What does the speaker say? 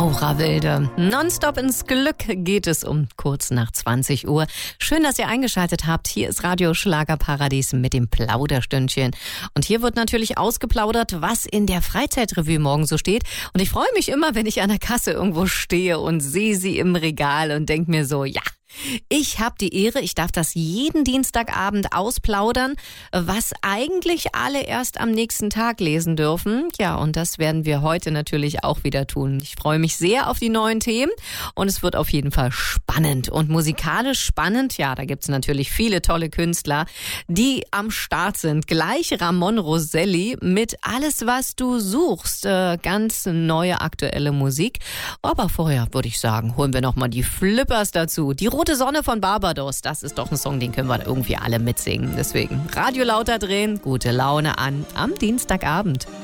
Laura-Wilde. Nonstop ins Glück geht es um kurz nach 20 Uhr. Schön, dass ihr eingeschaltet habt. Hier ist Radio Schlagerparadies mit dem Plauderstündchen. Und hier wird natürlich ausgeplaudert, was in der Freizeitrevue morgen so steht. Und ich freue mich immer, wenn ich an der Kasse irgendwo stehe und sehe sie im Regal und denke mir so, ja, ich habe die Ehre, ich darf das jeden Dienstagabend ausplaudern, was eigentlich alle erst am nächsten Tag lesen dürfen. Ja, und das werden wir heute natürlich auch wieder tun. Ich freue mich sehr auf die neuen Themen und es wird auf jeden Fall spannend und musikalisch spannend. Ja, da gibt's natürlich viele tolle Künstler, die am Start sind. Gleich Ramon Roselli mit Alles, was du suchst. Ganz neue aktuelle Musik. Aber vorher würde ich sagen, holen wir nochmal die Flippers dazu. Die Rote Sonne von Barbados, das ist doch ein Song, den können wir irgendwie alle mitsingen. Deswegen Radio lauter drehen, gute Laune an am Dienstagabend.